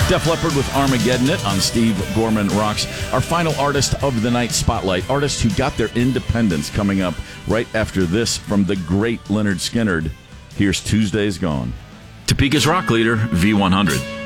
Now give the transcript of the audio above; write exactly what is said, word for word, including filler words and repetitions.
Def Leppard with Armageddon It on Steve Gorman Rocks. Our final artist of the night spotlight, artists who got their independence, coming up right after this from the great Leonard Skinner. Here's Tuesday's Gone. Topeka's rock leader, V one hundred.